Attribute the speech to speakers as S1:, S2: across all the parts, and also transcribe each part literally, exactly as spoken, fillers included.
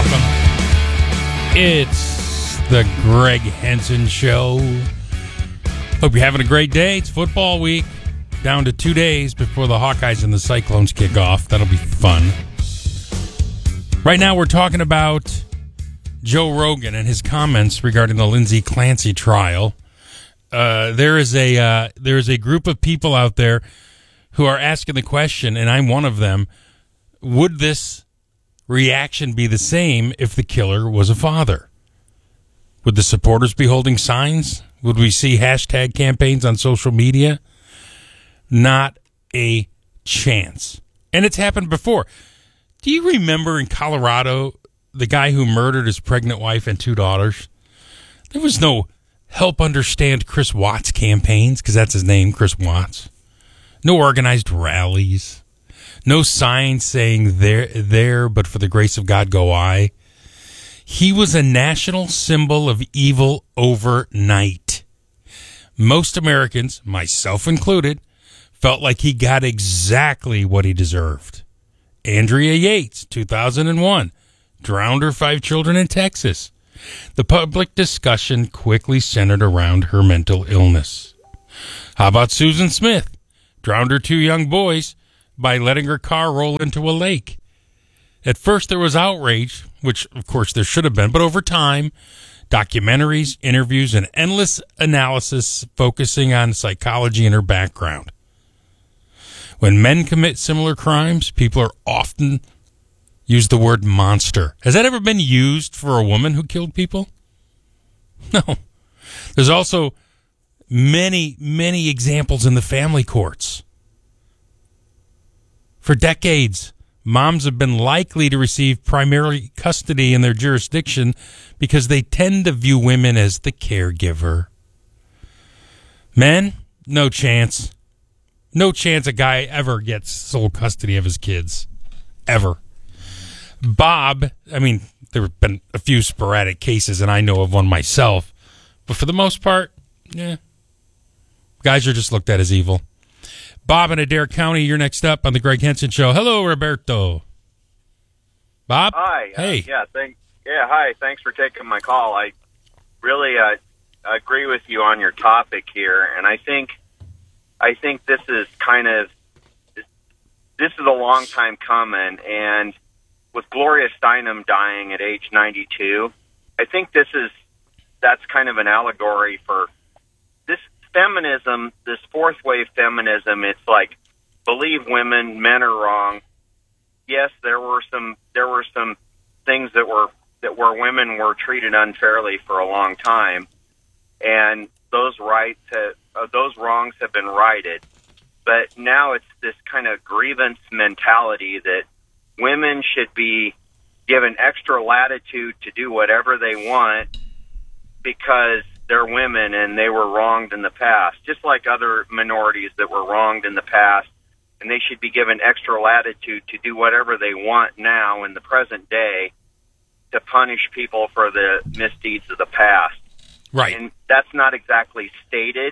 S1: welcome. It's the Greg Henson Show. Hope you're having a great day. It's football week. Down to two days before the Hawkeyes and the Cyclones kick off. That'll be fun. Right now we're talking about Joe Rogan and his comments regarding the Lindsay Clancy trial. Uh, there is a uh, there is a group of people out there who are asking the question, and I'm one of them, would this reaction be the same if the killer was a father? Would the supporters be holding signs? Would we see hashtag campaigns on social media? Not a chance. And it's happened before. Do you remember in Colorado, the guy who murdered his pregnant wife and two daughters? There was no help understand Chris Watts campaigns, because that's his name, Chris Watts. No organized rallies. No signs saying there, there, but for the grace of God go I. He was a national symbol of evil overnight. Most Americans, myself included, felt like he got exactly what he deserved. Andrea Yates, two thousand one, drowned her five children in Texas. The public discussion quickly centered around her mental illness. How about Susan Smith? Drowned her two young boys by letting her car roll into a lake. At first there was outrage, which of course there should have been, but over time, documentaries, interviews, and endless analysis focusing on psychology and her background. When men commit similar crimes, people are often use the word monster. Has that ever been used for a woman who killed people? No. There's also many, many examples in the family courts. For decades, moms have been likely to receive primary custody in their jurisdiction because they tend to view women as the caregiver. Men, no chance. No chance a guy ever gets sole custody of his kids. Ever. Bob, I mean, there have been a few sporadic cases, and I know of one myself. But for the most part, yeah. Guys are just looked at as evil. Bob in Adair County, you're next up on the Greg Henson Show. Hello, Roberto. Bob?
S2: Hi.
S1: Hey.
S2: Uh, yeah, thank, yeah, hi. Thanks for taking my call. I really uh, agree with you on your topic here, and I think I think this is kind of this is a long time coming, and with Gloria Steinem dying at age ninety-two, I think this is that's kind of an allegory for this feminism, this fourth wave feminism. It's like, believe women, men are wrong. Yes, there were some there were some things that were that where women were treated unfairly for a long time, and those rights have, uh, those wrongs have been righted. But now it's this kind of grievance mentality that women should be given extra latitude to do whatever they want because they're women and they were wronged in the past, just like other minorities that were wronged in the past, and they should be given extra latitude to do whatever they want now in the present day to punish people for the misdeeds of the past.
S1: Right.
S2: And that's not exactly stated,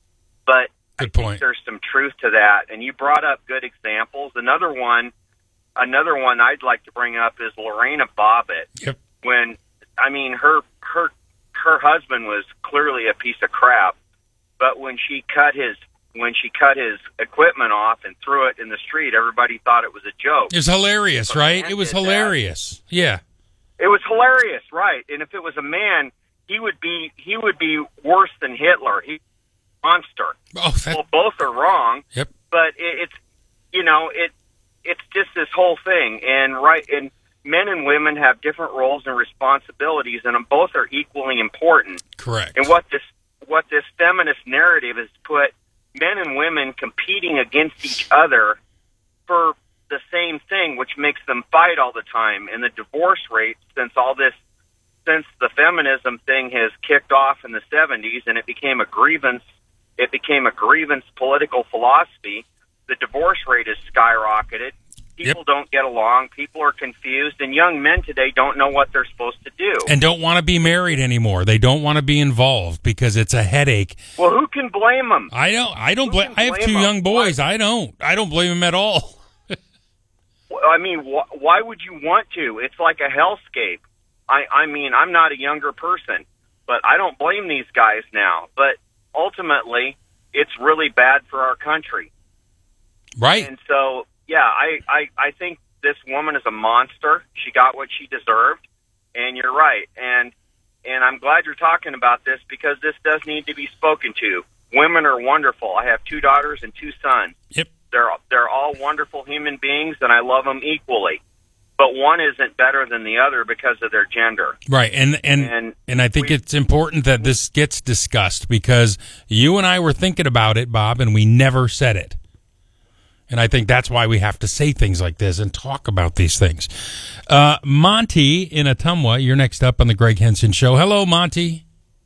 S2: but
S1: good
S2: I
S1: point.
S2: think there's some truth to that. And you brought up good examples. Another one, another one I'd like to bring up is Lorena Bobbitt.
S1: Yep.
S2: When, I mean, her her her husband was clearly a piece of crap, but when she cut his when she cut his equipment off and threw it in the street, everybody thought it was a joke.
S1: It was hilarious,
S2: But
S1: right?
S2: man
S1: It was
S2: did that.
S1: hilarious. Yeah.
S2: It was hilarious, right? And if it was a man, he would be he would be worse than Hitler. He's a monster.
S1: Oh, that,
S2: Well, both are wrong.
S1: Yep.
S2: But it, it's you know it it's just this whole thing, and right and men and women have different roles and responsibilities, and both are equally important.
S1: Correct.
S2: And what this what this feminist narrative has put men and women competing against each other for the same thing, which makes them fight all the time. And the divorce rate, since all this, since the feminism thing has kicked off in the seventies, and it became a grievance, it became a grievance political philosophy. The divorce rate has skyrocketed. People
S1: Yep.
S2: don't get along. People are confused, and young men today don't know what they're supposed to do.
S1: And don't want to be married anymore. They don't want to be involved because it's a headache.
S2: Well, who can blame them?
S1: I don't. I don't
S2: Who
S1: blame.
S2: can
S1: I have
S2: blame
S1: two
S2: them?
S1: young boys. I don't. I don't blame them at all.
S2: I mean, wh- why would you want to? It's like a hellscape. I, I mean, I'm not a younger person, but I don't blame these guys now. But ultimately, it's really bad for our country.
S1: Right.
S2: And so, yeah, I, I, I think this woman is a monster. She got what she deserved, and you're right. And and I'm glad you're talking about this because this does need to be spoken to. Women are wonderful. I have two daughters and two sons.
S1: Yep.
S2: They're they're all wonderful human beings, and I love them equally. But one isn't better than the other because of their gender.
S1: Right, and and
S2: and,
S1: and I think
S2: we,
S1: it's important that this gets discussed because you and I were thinking about it, Bob, and we never said it. And I think that's why we have to say things like this and talk about these things. Uh, Monty in Ottumwa, you're next up on the Greg Henson Show. Hello, Monty.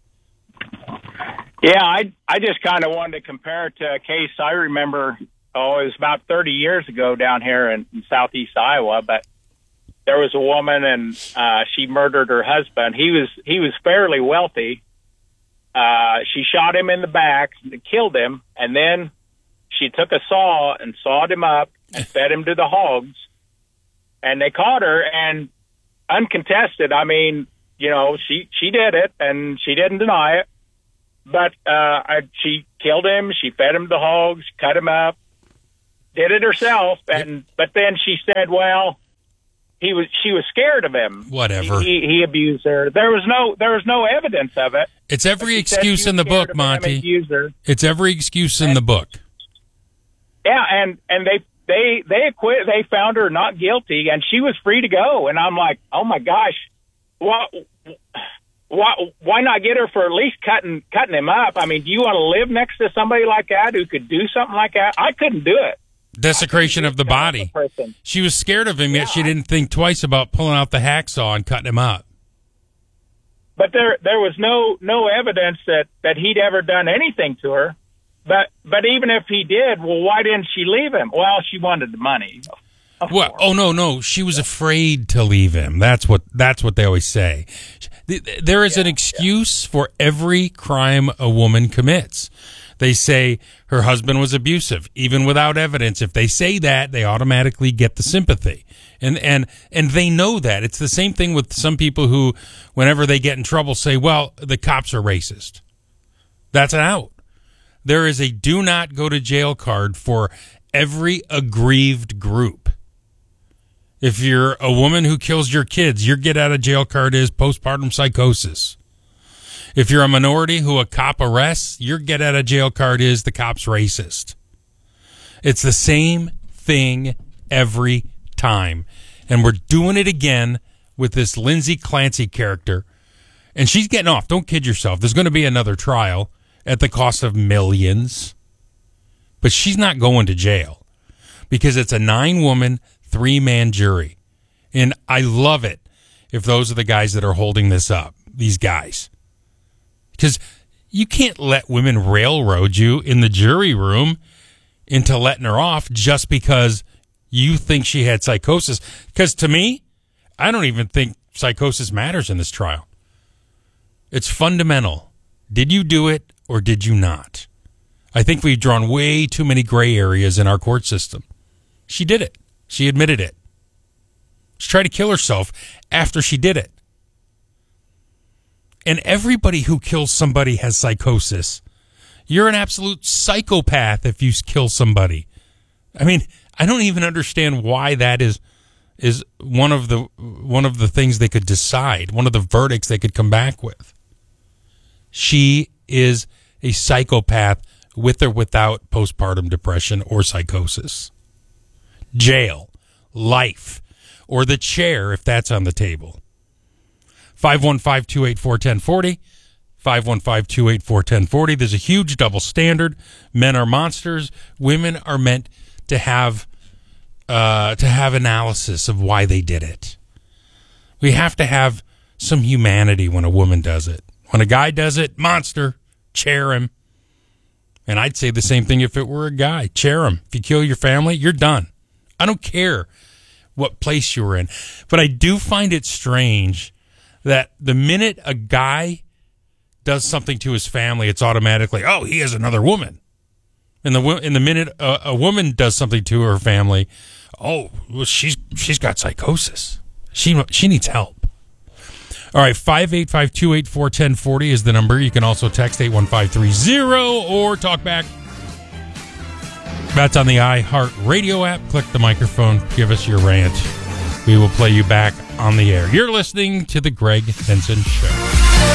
S3: Yeah, I I just kind of wanted to compare it to a case I remember. Oh, it was about thirty years ago down here in, in southeast Iowa, but there was a woman and uh, she murdered her husband. He was he was fairly wealthy. Uh, she shot him in the back, killed him, and then she took a saw and sawed him up and fed him to the hogs. And they caught her, and uncontested, I mean, you know, she, she did it, and she didn't deny it. But uh, I, she killed him, she fed him to the hogs, cut him up, did it herself, and but then she said, well, he was she was scared of him.
S1: Whatever.
S3: He, he, he abused her. There was no there was no evidence of it.
S1: It's every excuse in the book, Monty. It's every excuse in
S3: and,
S1: the book.
S3: Yeah, and and they they they acquit. They found her not guilty, and she was free to go. And I'm like, oh my gosh, why why why not get her for at least cutting cutting him up? I mean, do you want to live next to somebody like that who could do something like that? I couldn't do it.
S1: Desecration of the body. She was scared of him, yet yeah, she didn't think twice about pulling out the hacksaw and cutting him up.
S3: But there there was no no evidence that, that he'd ever done anything to her. But but even if he did, well, why didn't she leave him? Well, she wanted the money.
S1: Well, oh no, no, she was afraid to leave him. That's what that's what they always say. There is yeah, an excuse yeah. for every crime a woman commits. They say her husband was abusive, even without evidence. If they say that, they automatically get the sympathy. And and and they know that. It's the same thing with some people who, whenever they get in trouble, say, well, the cops are racist. That's an out. There is a do not go to jail card for every aggrieved group. If you're a woman who kills your kids, your get out of jail card is postpartum psychosis. If you're a minority who a cop arrests, your get out of jail card is the cop's racist. It's the same thing every time. And we're doing it again with this Lindsay Clancy character. And she's getting off. Don't kid yourself. There's going to be another trial at the cost of millions. But she's not going to jail because it's a nine-woman, three-man jury. And I love it if those are the guys that are holding this up, these guys. Because you can't let women railroad you in the jury room into letting her off just because you think she had psychosis. Because to me, I don't even think psychosis matters in this trial. It's fundamental. Did you do it or did you not? I think we've drawn way too many gray areas in our court system. She did it. She admitted it. She tried to kill herself after she did it. And everybody who kills somebody has psychosis. You're an absolute psychopath if you kill somebody. I mean, I don't even understand why that is is one of the one of the things they could decide, one of the verdicts they could come back with. She is a psychopath with or without postpartum depression or psychosis. Jail, life, or the chair if that's on the table. five one five, two eight four, one zero four zero. five one five, two eight four, one zero four zero. There's a huge double standard. Men are monsters. Women are meant to have uh, to have analysis of why they did it. We have to have some humanity when a woman does it. When a guy does it, monster, chair him. And I'd say the same thing if it were a guy. Chair him. If you kill your family, you're done. I don't care what place you were in. But I do find it strange that the minute a guy does something to his family, it's automatically, oh, he has another woman. And the in the minute a, a woman does something to her family, Oh, well, she's she's got psychosis. She she needs help. All right, five eight five, two eight four, one zero four zero is the number. You can also text eight one five three zero or talk back. That's on the iHeart Radio app. Click the microphone. Give us your rant. We will play you back on the air. You're listening to The Greg Henson Show.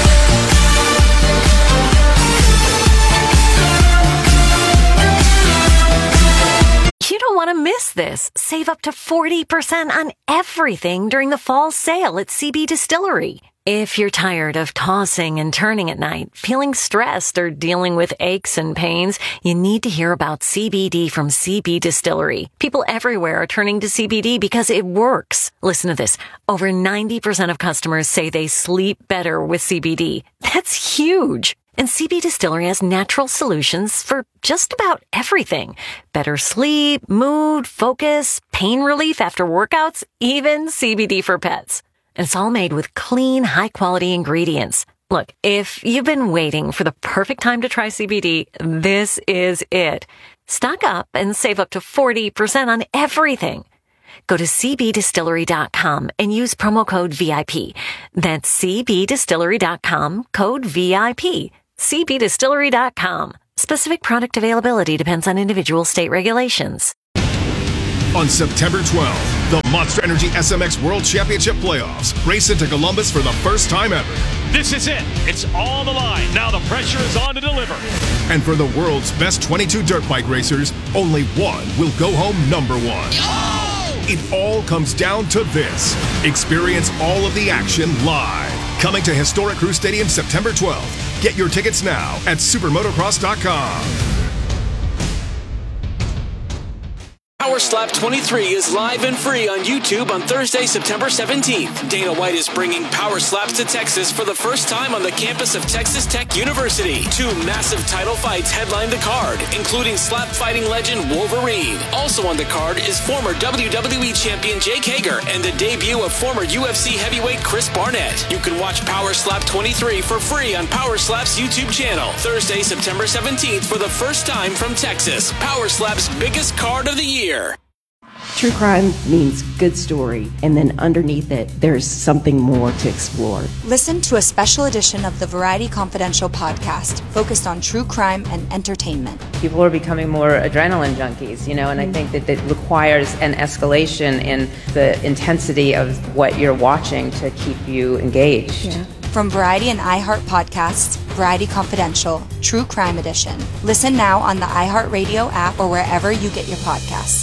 S4: You don't want to miss this. Save up to forty percent on everything during the fall sale at C B Distillery. If you're tired of tossing and turning at night, feeling stressed, or dealing with aches and pains, you need to hear about C B D from C B Distillery. People everywhere are turning to C B D because it works. Listen to this. Over ninety percent of customers say they sleep better with C B D. That's huge. And C B Distillery has natural solutions for just about everything. Better sleep, mood, focus, pain relief after workouts, even C B D for pets. And it's all made with clean, high-quality ingredients. Look, if you've been waiting for the perfect time to try C B D, this is it. Stock up and save up to forty percent on everything. Go to c b distillery dot com and use promo code V I P. That's c b distillery dot com, code V I P. c b distillery dot com. Specific product availability depends on individual state regulations.
S5: On September twelfth, the Monster Energy S M X World Championship Playoffs race into Columbus for the first time ever.
S6: This is it. It's on the line. Now the pressure is on to deliver.
S5: And for the world's best twenty-two dirt bike racers, only one will go home number one. Oh! It all comes down to this. Experience all of the action live. Coming to historic Crew Stadium September twelfth. Get your tickets now at supermotocross dot com.
S7: Power Slap twenty-three is live and free on YouTube on Thursday, September seventeenth. Dana White is bringing Power Slaps to Texas for the first time on the campus of Texas Tech University. Two massive title fights headline the card, including slap fighting legend Wolverine. Also on the card is former W W E champion Jake Hager and the debut of former U F C heavyweight Chris Barnett. You can watch Power Slap twenty-three for free on Power Slap's YouTube channel. Thursday, September seventeenth for the first time from Texas. Power Slap's biggest card of the year.
S8: True crime means good story, and then underneath it, there's something more to explore.
S9: Listen to a special edition of the Variety Confidential podcast focused on true crime and entertainment.
S10: People are becoming more adrenaline junkies, you know, and I think that it requires an escalation in the intensity of what you're watching to keep you engaged.
S9: Yeah. From Variety and iHeart podcasts, Variety Confidential, True Crime Edition. Listen now on the iHeartRadio app or wherever you get your podcasts.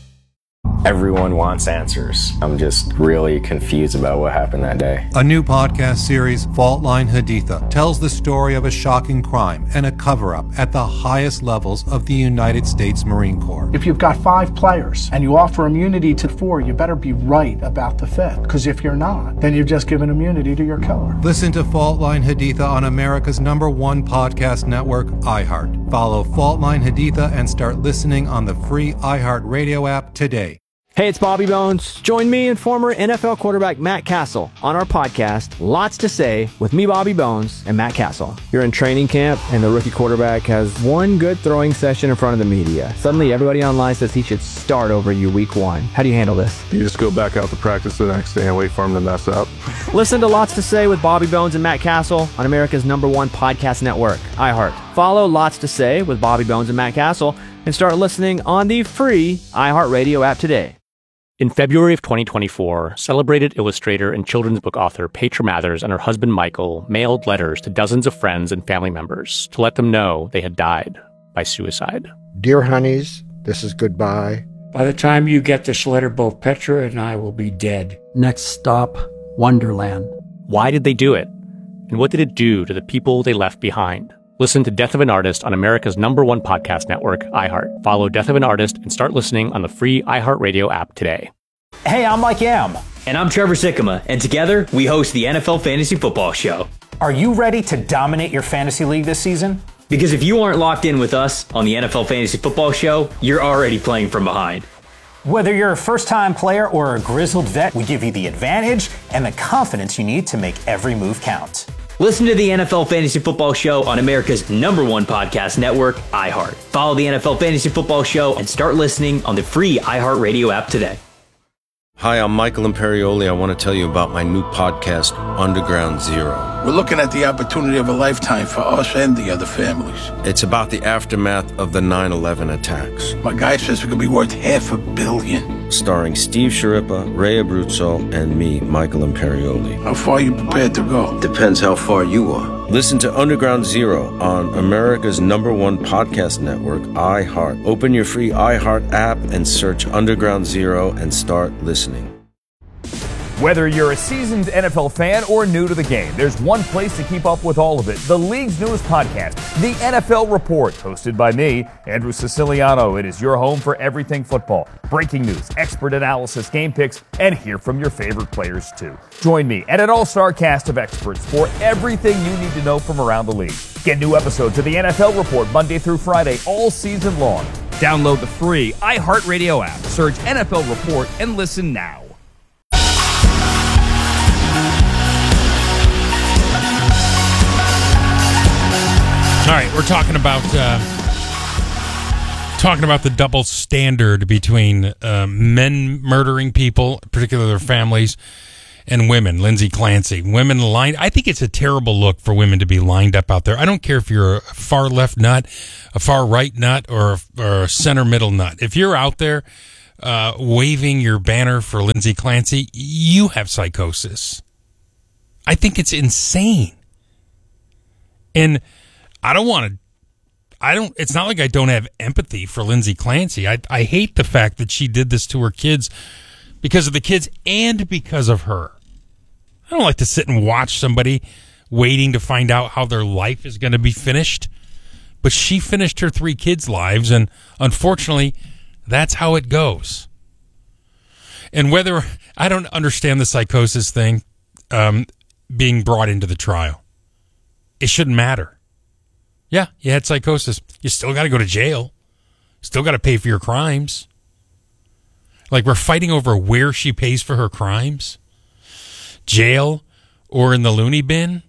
S11: Everyone wants answers. I'm just really confused about what happened that day.
S12: A new podcast series, Fault Line Haditha, tells the story of a shocking crime and a cover-up at the highest levels of the United States Marine Corps.
S13: If you've got five players and you offer immunity to four, you better be right about the fifth. Because if you're not, then you've just given immunity to your killer.
S12: Listen to Fault Line Haditha on America's number one podcast network, iHeart. Follow Fault Line Haditha and start listening on the free iHeart Radio app today.
S14: Hey, it's Bobby Bones. Join me and former N F L quarterback Matt Castle on our podcast, Lots to Say, with me, Bobby Bones, and Matt Castle. You're in training camp, and the rookie quarterback has one good throwing session in front of the media. Suddenly, everybody online says he should start over you week one. How do you handle this?
S15: You just go back out to practice the next day and wait for him to mess up.
S14: Listen to Lots to Say with Bobby Bones and Matt Castle on America's number one podcast network, iHeart. Follow Lots to Say with Bobby Bones and Matt Castle and start listening on the free iHeart Radio app today.
S16: In February of twenty twenty-four, celebrated illustrator and children's book author Petra Mathers and her husband Michael mailed letters to dozens of friends and family members to let them know they had died by suicide.
S17: Dear honeys, this is goodbye.
S18: By the time you get this letter, both Petra and I will be dead.
S19: Next stop, Wonderland.
S16: Why did they do it? And what did it do to the people they left behind? Listen to Death of an Artist on America's number one podcast network, iHeart. Follow Death of an Artist and start listening on the free iHeartRadio app today.
S20: Hey, I'm Mike Yam. And I'm Trevor Sikkema. And together, we host the N F L Fantasy Football Show.
S21: Are you ready to dominate your fantasy league this season?
S20: Because if you aren't locked in with us on the N F L Fantasy Football Show, you're already playing from behind.
S21: Whether you're a first-time player or a grizzled vet, we give you the advantage and the confidence you need to make every move count.
S20: Listen to the N F L Fantasy Football Show on America's number one podcast network, iHeart. Follow the N F L Fantasy Football Show and start listening on the free iHeartRadio app today.
S2: Hi, I'm Michael Imperioli. I want to tell you about my new podcast, Underground Zero.
S22: We're looking at the opportunity of a lifetime for us and the other families.
S2: It's about the aftermath of the nine eleven attacks.
S22: My guy says it could be worth half a billion.
S2: Starring Steve Sciarippa, Ray Abruzzo, and me, Michael Imperioli.
S22: How far are you prepared to go?
S2: Depends how far you are. Listen to Underground Zero on America's number one podcast network, iHeart. Open your free iHeart app and search Underground Zero and start listening.
S23: Whether you're a seasoned N F L fan or new to the game, there's one place to keep up with all of it. The league's newest podcast, The N F L Report, hosted by me, Andrew Siciliano. It is your home for everything football. Breaking news, expert analysis, game picks, and hear from your favorite players, too. Join me and an all-star cast of experts for everything you need to know from around the league. Get new episodes of The N F L Report Monday through Friday all season long. Download the free iHeartRadio app, search N F L Report, and listen now.
S1: All right, we're talking about uh, talking about the double standard between uh, men murdering people, particularly their families, and women. Lindsay Clancy, women lined. I think it's a terrible look for women to be lined up out there. I don't care if you're a far left nut, a far right nut, or a, or a center middle nut. If you're out there uh, waving your banner for Lindsay Clancy, you have psychosis. I think it's insane, and I don't want to, I don't, it's not like I don't have empathy for Lindsay Clancy. I, I hate the fact that she did this to her kids because of the kids and because of her. I don't like to sit and watch somebody waiting to find out how their life is going to be finished. But she finished her three kids' lives, and unfortunately, that's how it goes. And whether, I don't understand the psychosis thing um, being brought into the trial. It shouldn't matter. Yeah, you had psychosis. You still got to go to jail. Still got to pay for your crimes. Like, we're fighting over where she pays for her crimes? Jail or in the loony bin?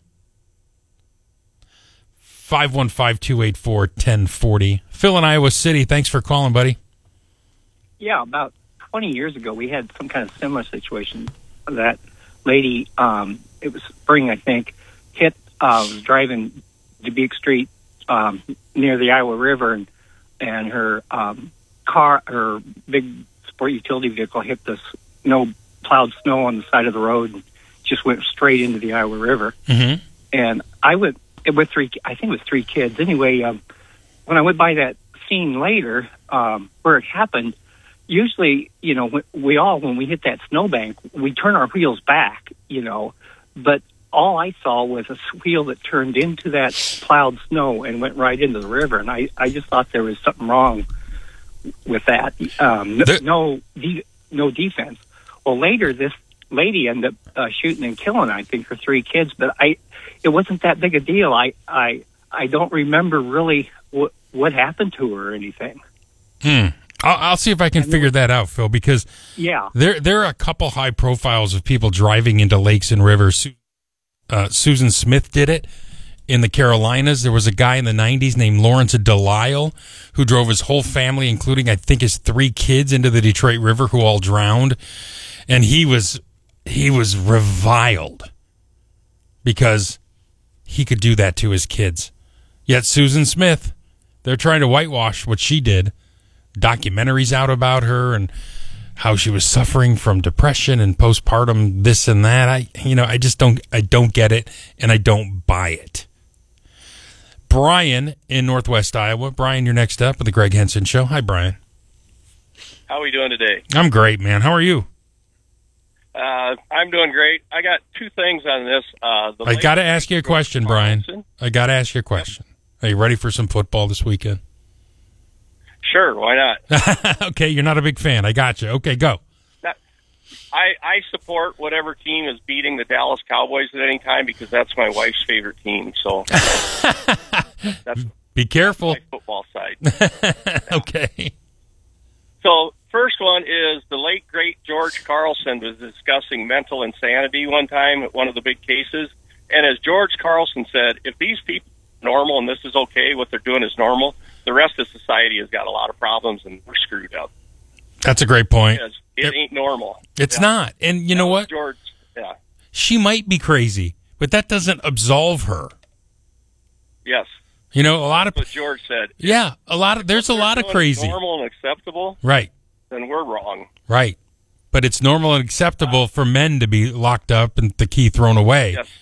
S1: five one five, two eight four, one zero four zero. Phil in Iowa City, thanks for calling, buddy.
S24: Yeah, about twenty years ago, we had some kind of similar situation. That lady, um, it was spring, I think, hit, uh, was driving Dubuque Street, Um, near the Iowa River, and, and her um, car, her big sport utility vehicle hit the snow, plowed snow on the side of the road and just went straight into the Iowa River.
S1: Mm-hmm.
S24: And I went with three, I think it was three kids. Anyway, um, when I went by that scene later, um, where it happened, usually, you know, we, we all, when we hit that snowbank, we turn our wheels back, you know, but all I saw was a wheel that turned into that plowed snow and went right into the river. And I, I just thought there was something wrong with that. Um, no, no, de- no defense. Well, later this lady ended up uh, shooting and killing, I think, her three kids. But I, it wasn't that big a deal. I, I, I don't remember really what what happened to her or anything.
S1: Hmm. I'll, I'll see if I can figure that out, Phil, because
S24: yeah,
S1: there there are a couple high profiles of people driving into lakes and rivers. Uh, Susan Smith did it in the Carolinas. There was a guy in the nineties named Lawrence Delisle who drove his whole family, including, I think, his three kids, into the Detroit River, who all drowned. And he was he was reviled because he could do that to his kids. Yet Susan Smith, they're trying to whitewash what she did. Documentaries out about her and how she was suffering from depression and postpartum this and that. I, you know, I just don't, I don't get it, and I don't buy it. Brian in Northwest Iowa. Brian, you're next up with the Greg Henson Show. Hi, Brian.
S25: How are we doing today?
S1: I'm great, man. How are you?
S25: Uh, I'm doing great. I got two things on this. Uh, the
S1: I got to ask you a question, Brian. I got to ask you a question. Are you ready for some football this weekend?
S25: Sure, why not?
S1: Okay, you're not a big fan. I got you. Okay, go.
S25: That, I, I support whatever team is beating the Dallas Cowboys at any time because that's my wife's favorite team. So that's,
S1: be careful.
S25: That's my football side.
S1: Okay.
S25: So first one is the late, great George Carlson was discussing mental insanity one time at one of the big cases, And as George Carlson said, if these people are normal and this is okay, what they're doing is normal, the rest of society has got a lot of problems and we're screwed up.
S1: That's a great point.
S25: Because it, it ain't normal.
S1: It's
S25: yeah.
S1: not. And you know what?
S25: George, yeah.
S1: She might be crazy, but that doesn't absolve her.
S25: Yes.
S1: You know, a lot of
S25: That's what George said.
S1: Yeah, a lot of there's a lot of crazy.
S25: Normal and acceptable.
S1: Right.
S25: Then we're wrong.
S1: Right. But it's normal and acceptable for men to be locked up and the key thrown away.
S25: Yes.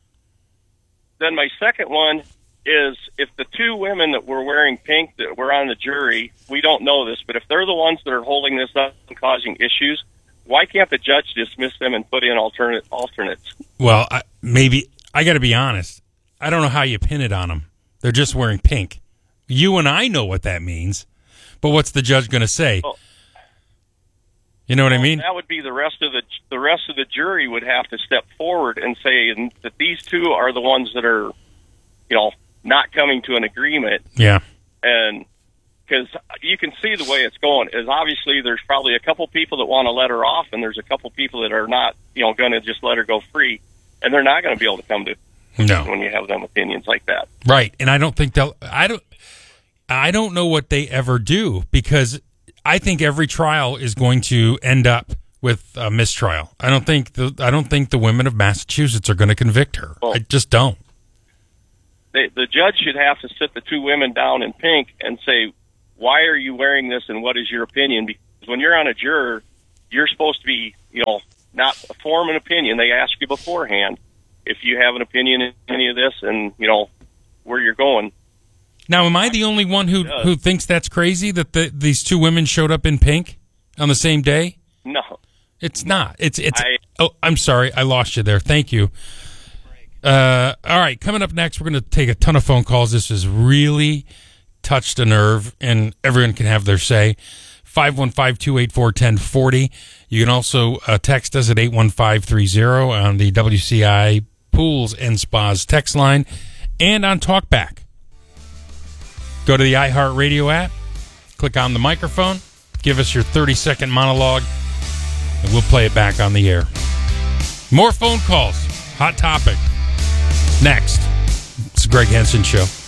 S25: Then my second one is if the two women that were wearing pink that were on the jury, we don't know this, but if they're the ones that are holding this up and causing issues, why can't the judge dismiss them and put in alternate alternates?
S1: Well, I, maybe I got to be honest. I don't know how you pin it on them. They're just wearing pink. You and I know what that means, but what's the judge going to say?
S25: Well,
S1: you know what
S25: well,
S1: I mean?
S25: That would be the rest of the the rest of the jury would have to step forward and say that these two are the ones that are, you know, not coming to an agreement.
S1: Yeah.
S25: And because you can see the way it's going is obviously there's probably a couple people that want to let her off, and there's a couple people that are not, you know, going to just let her go free, and they're not going to be able to come to
S1: no
S25: when you have them opinions like that.
S1: Right. And I don't think they'll. I don't. I don't know what they ever do, because I think every trial is going to end up with a mistrial. I don't think the I don't think the women of Massachusetts are going to convict her.
S25: Well,
S1: I just don't.
S25: They, the judge should have to sit the two women down in pink and say, why are you wearing this and what is your opinion? Because when you're on a juror, you're supposed to be, you know, not form an opinion. They ask you beforehand if you have an opinion in any of this and, you know, where you're going.
S1: Now, am I the only one who, who thinks that's crazy that the, these two women showed up in pink on the same day?
S25: No.
S1: It's not. It's it's.
S25: I,
S1: oh, I'm sorry. I lost you there. Thank you. Uh, all right. Coming up next, we're going to take a ton of phone calls. This has really touched a nerve, and everyone can have their say. five one five, two eight four, one zero four zero. You can also uh, text us at eight one five three zero on the W C I Pools and Spas text line and on TalkBack. Go to the iHeartRadio app, click on the microphone, give us your thirty-second monologue, and we'll play it back on the air. More phone calls. Hot topic. Next. It's the Greg Henson Show.